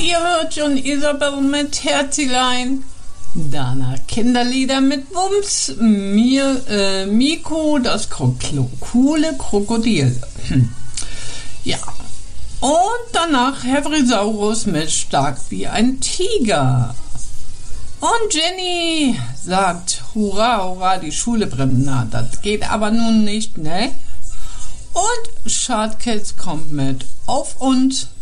ihr hört schon Isabel mit Herzilein. Danach Kinderlieder mit Wumms. Miko, das coole Krokodil. Ja. Und danach Hebrisaurus mit Stark wie ein Tiger. Und Jenny sagt, hurra, hurra, die Schule brennt. Na, das geht aber nun nicht, ne? Und Schadkids kommt mit Auf uns.